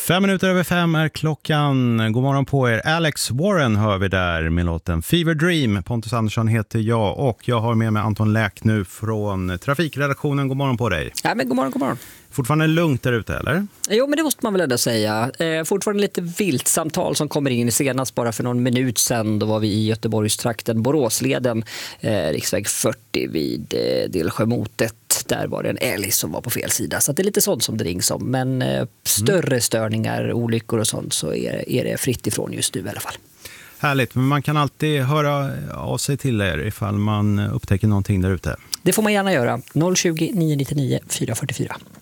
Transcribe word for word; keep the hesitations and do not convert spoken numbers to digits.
Fem minuter över fem är klockan. God morgon på er. Alex Warren hör vi där med låten Fever Dream. Pontus Andersson heter jag och jag har med mig Anton Läck nu från Trafikredaktionen. God morgon på dig. Ja, men god morgon, god morgon. Fortfarande lugnt där ute, eller? Jo, men det måste man väl ändå säga. Eh, fortfarande lite vilt samtal som kommer in senast bara för någon minut sedan. Då var vi i Göteborgstrakten, Boråsleden, eh, riksväg fyrtio vid eh, Delsjömotet. Där var det en älg som var på fel sida. Så det är lite sånt som det rings om. Men eh, större mm. störningar, olyckor och sånt så är, är det fritt ifrån just nu i alla fall. Härligt, men man kan alltid höra av sig till er ifall man upptäcker någonting där ute. Det får man gärna göra. noll tjugo, nio nio nio, fyra fyra fyra.